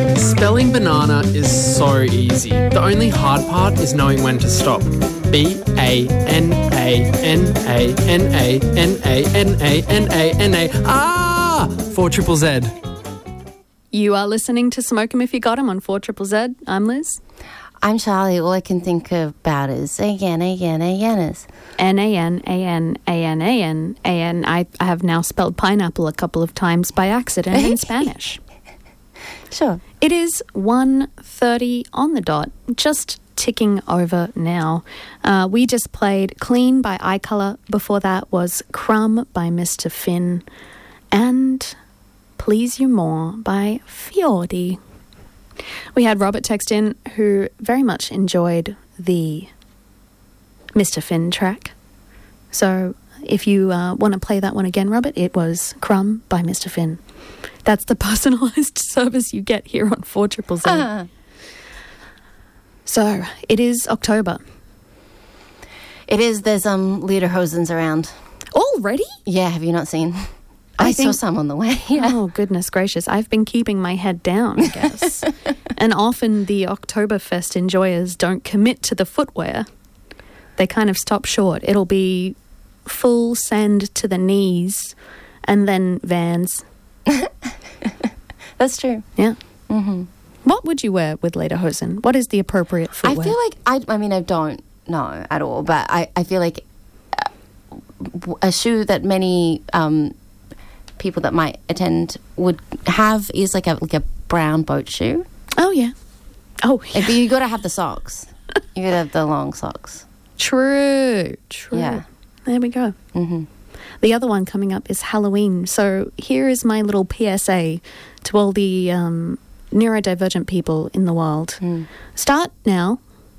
Spelling banana is so easy. The only hard part is knowing when to stop. B-A-N-A-N-A-N-A-N-A-N-A-N-A. Ah! 4ZZZ. You are listening to Smoke 'Em If You Got 'Em on 4ZZZ. I'm Liz. I'm Charlie. All I can think about is N-A-N-A-N-A-N-A-N. N-A-N-A-N-A-N-A-N. I have now spelled pineapple a couple of times by accident in Spanish. Sure. It is 1:30 on the dot, just ticking over now. We just played Clean by Eye Colour. Before that was Crumb by Mr. Finn. And Please You More by Fiordi. We had Robert text in who very much enjoyed the Mr. Finn track. So if you want to play that one again, Robert, it was Crumb by Mr. Finn. That's the personalised service you get here on 4ZZZ. So it is October. It is. There's lederhosens around. Already? Yeah, have you not seen? I saw some on the way. Yeah. Oh, goodness gracious. I've been keeping my head down, I guess. And often the Oktoberfest enjoyers don't commit to the footwear. They kind of stop short. It'll be full send to the knees and then Vans. That's true. Yeah. Mm-hmm. What would you wear with lederhosen? What is the appropriate footwear? I feel like, I mean, I don't know at all, but I feel like a shoe that many people that might attend would have is like a brown boat shoe. Oh, yeah. Oh, yeah. But you got to have the socks. You got to have the long socks. True. Yeah. There we go. Mm-hmm. The other one coming up is Halloween. So here is my little PSA to all the neurodivergent people in the world. Start now.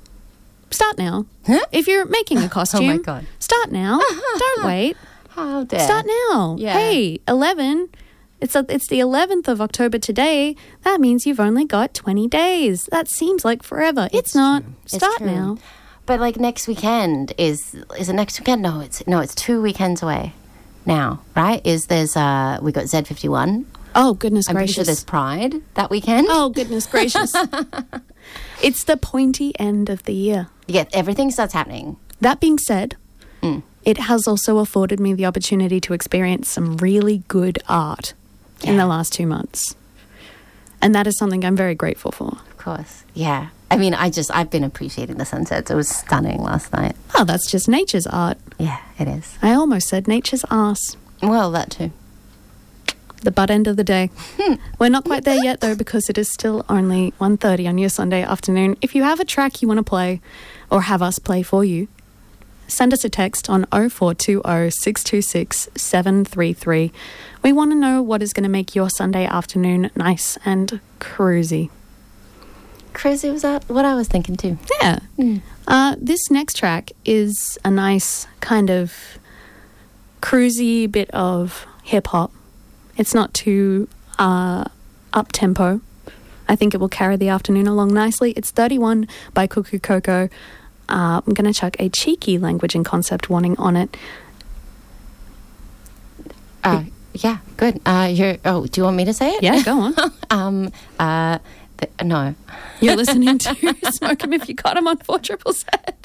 Huh? If you're making a costume, oh my God. Start now. Don't wait. How dare. Start now. Yeah. Hey, 11. It's the 11th of October today. That means you've only got 20 days. That seems like forever. It's not. True. Start true. now. But like next weekend is it next weekend? No, it's 2 weekends away now, right? We got Z51. Oh, goodness I'm pretty gracious. sure there's Pride that weekend. Oh, goodness gracious. It's the pointy end of the year. Yeah, everything starts happening. That being said, it has also afforded me the opportunity to experience some really good art in the last 2 months. And that is something I'm very grateful for. Of course. Yeah. I mean, I've been appreciating the sunsets. It was stunning last night. Oh, that's just nature's art. Yeah, it is. I almost said nature's arse. Well, that too. The butt end of the day. We're not quite there yet, though, because it is still only 1:30 on your Sunday afternoon. If you have a track you want to play or have us play for you, send us a text on 0420 626 733. We want to know what is going to make your Sunday afternoon nice and cruisy. Crazy, was that what I was thinking too? Yeah. This next track is a nice kind of cruisy bit of hip-hop. It's not too up-tempo. I think it will carry the afternoon along nicely. It's 31 by Cuckoo Coco. I'm going to chuck a cheeky language and concept warning on it. Yeah, good. Do you want me to say it? Yeah, go on. No. You're listening to Smoke 'Em If You Got 'Em on 4ZZZ.